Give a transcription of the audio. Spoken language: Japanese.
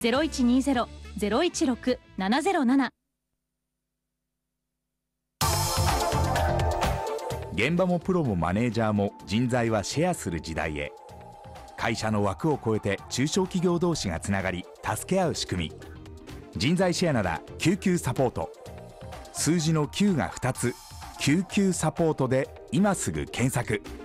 0120-016-707。 現場もプロもマネージャーも人材はシェアする時代へ。会社の枠を超えて中小企業同士がつながり助け合う仕組み、人材シェアなら救急サポート。数字の9が2つ、救急サポートで今すぐ検索。